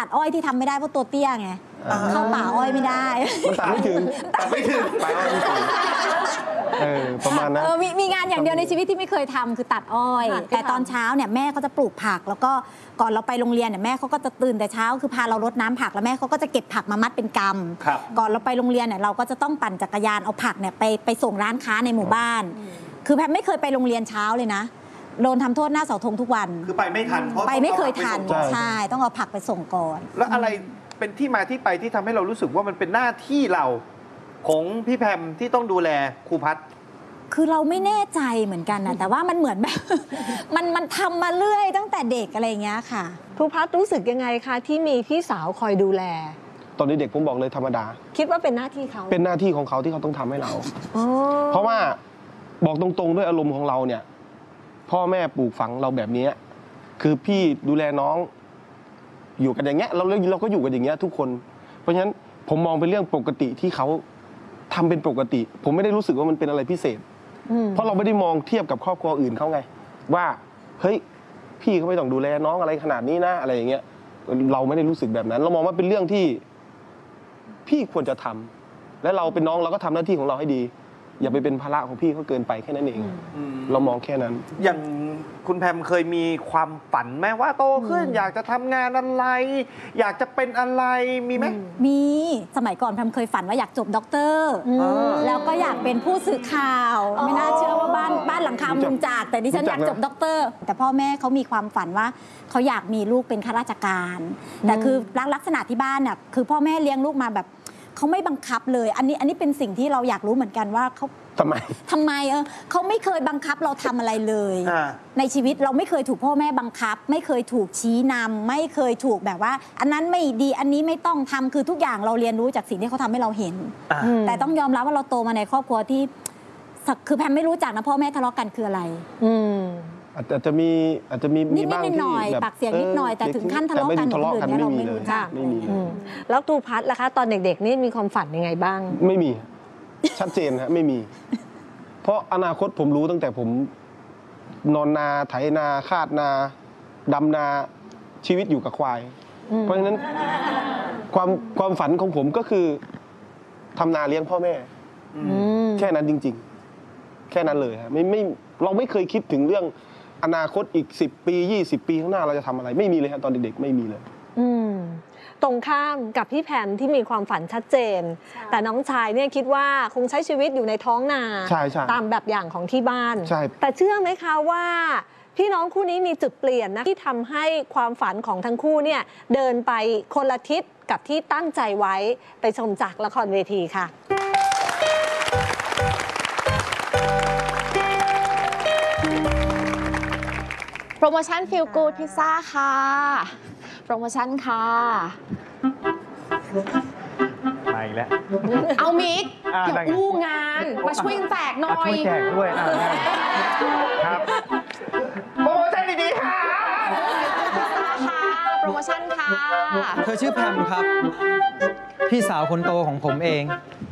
อ้อยที่ทำไม่ได้เพราะตัวเตี้ยไงเข้าป่าอ้อยไม่ได้มันตัดไม่ถึงไปอ้อยไม่ถึงประมาณนั้นมีงานอย่างเดียวในชีวิตที่ไม่เคยทำคือตัดอ้อยแต่ตอนเช้าเนี่ยแม่ก็จะปลูกผักแล้วก็ก่อนเราไปโรงเรียนเนี่ยแม่เขาก็จะตื่นแต่เช้าคือพาเรารดน้ำผักแล้วแม่เขาก็จะเก็บผักมามัดเป็นกำก่อนเราไปโรงเรียนเนี่ยเราก็จะต้องปั่นจักรยานเอาผักเนี่ยไปส่งร้านค้าในหมู่บ้านคือแพมไม่เคยไปโรงเรียนเช้าเลยนะโดนทำโทษหน้าเสาธงทุกวันคือไปไม่ทันเพราะไปไม่เคยทันใช่ต้องเอาผักไปส่งก่อนแล้วอะไรเป็นที่มาที่ไปที่ทำให้เรารู้สึกว่ามันเป็นหน้าที่เราของพี่แพมที่ต้องดูแลครูพัฒน์คือเราไม่แน่ใจเหมือนกันนะแต่ว่ามันเหมือนแบบมันทำมาเรื่อยตั้งแต่เด็กอะไรอย่างเงี้ยค่ะครูพัฒน์รู้สึกยังไงคะที่มีพี่สาวคอยดูแลตอนนี้เด็กผมบอกเลยธรรมดาคิดว่าเป็นหน้าที่เขาเป็นหน้าที่ของเขาที่เขาต้องทำให้เราเพราะว่าบอกตรงๆด้วยอารมณ์ของเราเนี่ยพ่อแม่ปลูกฝังเราแบบนี้คือพี่ดูแลน้องอยู่กันอย่างเงี้ยเราก็อยู่กันอย่างเงี้ยทุกคนเพราะฉะนั้นผมมองเป็นเรื่องปกติที่เขาทำเป็นปกติผมไม่ได้รู้สึกว่ามันเป็นอะไรพิเศษเพราะเราไม่ได้มองเทียบกับครอบครัวอื่นเขาไงว่าเฮ้ยพี่เขาไม่ต้องดูแลน้องอะไรขนาดนี้นะอะไรอย่างเงี้ยเราไม่ได้รู้สึกแบบนั้นเรามองว่าเป็นเรื่องที่พี่ควรจะทำและเราเป็นน้องเราก็ทำหน้าที่ของเราให้ดีอย่าไปเป็นภาระของพี่เขาเกินไปแค่นั้นเองเรามองแค่นั้นอย่างคุณแพมเคยมีความฝันไหมว่าโตขึ้นอยากจะทำงานอะไรอยากจะเป็นอะไรมีไหมมีสมัยก่อนแพมเคยฝันว่าอยากจบด็อกเตอร์แล้วก็อยากเป็นผู้สื่อข่าวไม่น่าเชื่อว่าบ้านหลังคามุงจากแต่ดิฉันอยากจบด็อกเตอร์แต่พ่อแม่เขามีความฝันว่าเขาอยากมีลูกเป็นข้าราชการแต่คือลักษณะที่บ้านเนี่ยคือพ่อแม่เลี้ยงลูกมาแบบเขาไม่บังคับเลยอันนี้เป็นสิ่งที่เราอยากรู้เหมือนกันว่าเขาทำไมเขาไม่เคยบังคับเราทำอะไรเลยในชีวิตเราไม่เคยถูกพ่อแม่บังคับไม่เคยถูกชี้นำไม่เคยถูกแบบว่าอันนั้นไม่ดีอันนี้ไม่ต้องทำคือทุกอย่างเราเรียนรู้จากสิ่งที่เขาทำให้เราเห็นแต่ต้องยอมรับว่าเราโตมาในครอบครัวที่คือแพมไม่รู้จักนะพ่อแม่ทะเลาะกันคืออะไรอาจจะมีนิดหน่อยปากเสียงนิดหน่อยแต่ถึงขั้นทะเลาะกันหรือเนี่ยเราไม่รู้จักไม่มีแล้วครูพัฒน์ล่ะคะตอนเด็กๆนี่มีความฝันยังไงบ้างไม่มีชัดเจนฮะไม่มีเพราะอนาคตผมรู้ตั้งแต่ผมนอนนาไถนาคาดนาดำนาชีวิตอยู่กับควายเพราะฉะนั้นความฝันของผมก็คือทำนาเลี้ยงพ่อแม่แค่นั้นจริงๆแค่นั้นเลยฮะเราไม่เคยคิดถึงเรื่องอนาคตอีก10 ปี20 ปีข้างหน้าเราจะทำอะไรไม่มีเลยฮะตอนเด็กๆไม่มีเลยตรงข้ามกับพี่แพมที่มีความฝันชัดเจนแต่น้องชายเนี่ยคิดว่าคงใช้ชีวิตอยู่ในท้องนาตามแบบอย่างของที่บ้านแต่เชื่อไหมคะว่าพี่น้องคู่นี้มีจุดเปลี่ยนนะที่ทำให้ความฝันของทั้งคู่เนี่ยเดินไปคนละทิศกับที่ตั้งใจไว้ไปชมจากละครเวทีค่ะโปรโมชั่นฟิลกูดพิซซ่าค่ะโปรโมชั่นค่ะมาอีกแล้วเอามิกอย่าอู้งานมาช่วยแจกหน่อยช่วยแจกด้วยครับโปรโมชั่นดีๆค่ะโปรโมชั่นค่ะเธอชื่อแพมครับพี่สาวคนโตของผมเอง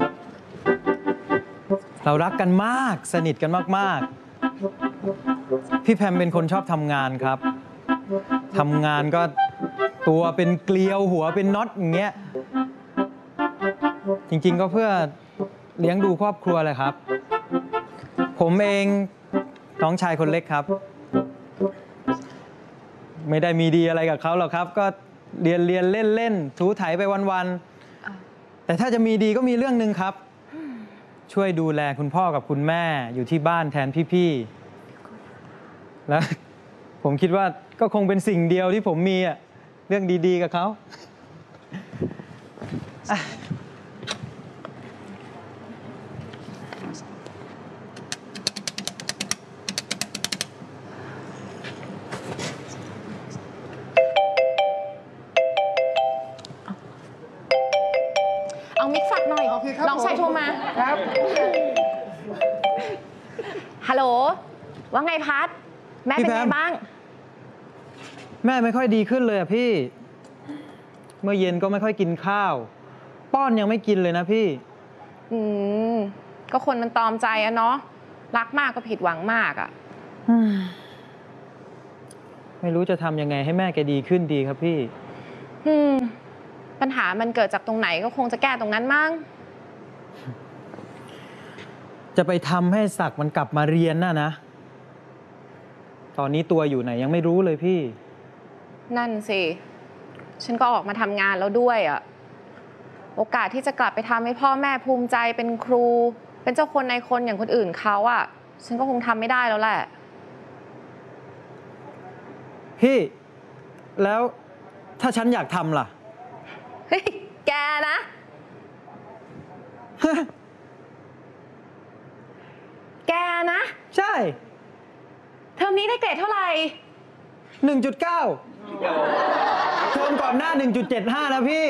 เรารักกันมากสนิทกันมากๆพี่แพมเป็นคนชอบทำงานครับทำงานก็ตัวเป็นเกลียวหัวเป็นน็อตอย่างเงี้ยจริงๆก็เพื่อเลี้ยงดูครอบครัวเลยครับผมเองน้องชายคนเล็กครับไม่ได้มีดีอะไรกับเขาหรอกครับก็เรียนเล่นถูไถไปวันๆแต่ถ้าจะมีดีก็มีเรื่องนึงครับช่วยดูแลคุณพ่อกับคุณแม่อยู่ที่บ้านแทนพี่ๆแล้วผมคิดว่าก็คงเป็นสิ่งเดียวที่ผมมีเรื่องดีๆกับเขาเอามิกฝากหน่อยน้องชายโทรมาครับฮัลโหลว่าไงพัดแม่เป็นไงบ้างแม่ไม่ค่อยดีขึ้นเลยพี่เมื่อเย็นก็ไม่ค่อยกินข้าวป้อนยังไม่กินเลยนะพี่ก็คนมันตอมใจอะเนาะรักมากก็ผิดหวังมากอะไม่รู้จะทำยังไงให้แม่แกดีขึ้นดีครับพี่ปัญหามันเกิดจากตรงไหนก็คงจะแก้ตรงนั้นมั้งจะไปทำให้ศักดิ์มันกลับมาเรียนน่ะนะ ตอนนี้ตัวอยู่ไหนยังไม่รู้เลยพี่นั่นสิ ฉันก็ออกมาทำงานแล้วด้วยอะโอกาสที่จะกลับไปทำให้พ่อแม่ภูมิใจเป็นครู เป็นเจ้าคนนายคนอย่างคนอื่นเขาอะฉันก็คงทำไม่ได้แล้วแหละพี่ แล้วถ้าฉันอยากทำล่ะเฮ้ย แกนะ แกนะใช่เทอมนี้ได้เกรดเท่าไหร่ 1.9 เทอมก่อนหน้า 1.75 นะพี่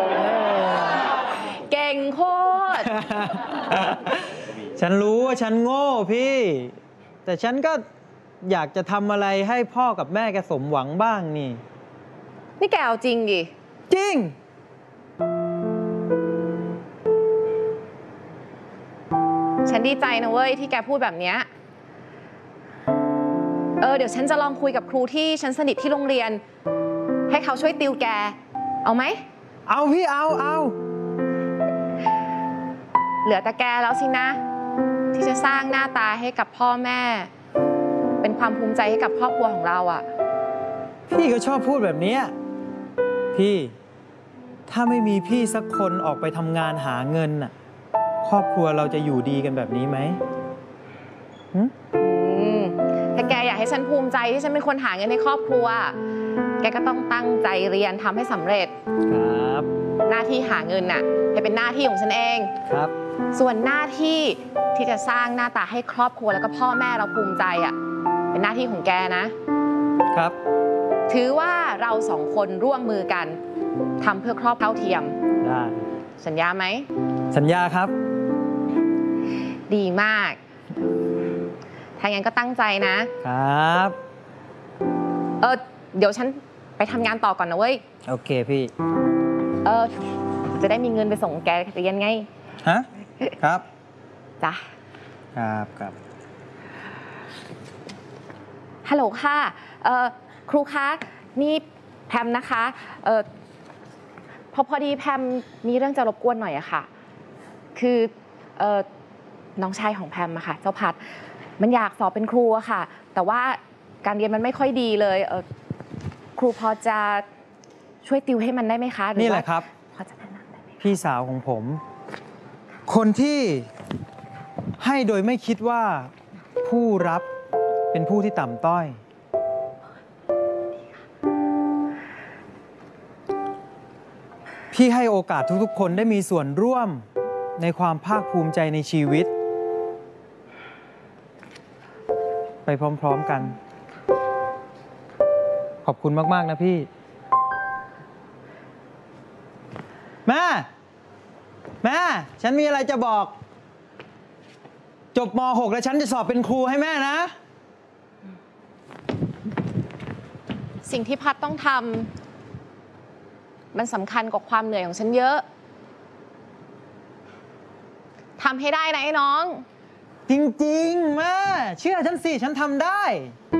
เก่งโคตรฉันรู้ว่าฉันโง่พี่ แต่ฉันก็อยากจะทำอะไรให้พ่อกับแม่แกสมหวังบ้างนี่นี่แกเอาจริงดิจริงฉันดีใจนะเว้ยที่แกพูดแบบเนี้ยเดี๋ยวฉันจะลองคุยกับครูที่ฉันสนิทที่โรงเรียน ให้เขาช่วยติวแก เอาไหมเอาพี่เอาเหลือแต่แกแล้วสินะ ที่จะสร้างหน้าตาให้กับพ่อแม่ เป็นความภูมิใจให้กับครอบครัวของเราอะพี่ก็ชอบพูดแบบนี้ พี่ ถ้าไม่มีพี่สักคนออกไปทำงานหาเงินน่ะ ครอบครัวเราจะอยู่ดีกันแบบนี้ไหมถ้าแกอยากให้ฉันภูมิใจที่ฉันเป็นคนหาเงินในครอบครัว แกก็ต้องตั้งใจเรียนทำให้สำเร็จครับหน้าที่หาเงินน่ะให้เป็นหน้าที่ของฉันเองครับส่วนหน้าที่ที่จะสร้างหน้าตาให้ครอบครัวแล้วก็พ่อแม่เราภูมิใจอ่ะเป็นหน้าที่ของแกนะครับถือว่าเราสองคนร่วมมือกันทำเพื่อครอบครัวเท่าเทียมได้สัญญาไหมสัญญาครับดีมากถ้างั้นก็ตั้งใจนะครับ เดี๋ยวฉันไปทำงานต่อก่อนนะเว้ยโอเคพี่จะได้มีเงินไปส่งแกเรียนไงฮะ ครับจ้ะครับฮัลโหลค่ะครูคะนี่แพมนะคะพอดีแพมมีเรื่องจะรบกวนหน่อยอะค่ะคือน้องชายของแพมอะค่ะเจ้าพัดมันอยากสอบเป็นครูอะค่ะแต่ว่าการเรียนมันไม่ค่อยดีเลยครูพอจะช่วยติวให้มันได้ไหมคะนี่แหละครับพอจะแนะนำได้ไหมพี่สาวของผม คนที่ให้โดยไม่คิดว่าผู้รับเป็นผู้ที่ต่ำต้อย พี่ให้โอกาสทุกๆ คนได้มีส่วนร่วมในความภาคภูมิใจในชีวิต ไปพร้อมๆกัน ขอบคุณมากๆนะพี่ แม่ ฉันมีอะไรจะบอก จบม .6 แล้วฉันจะสอบเป็นครูให้แม่นะสิ่งที่พัดต้องทำมันสำคัญกว่าความเหนื่อยของฉันเยอะทำให้ได้นะไอ้น้องจริงๆ แม่ เชื่อฉันสิ ฉันทำได้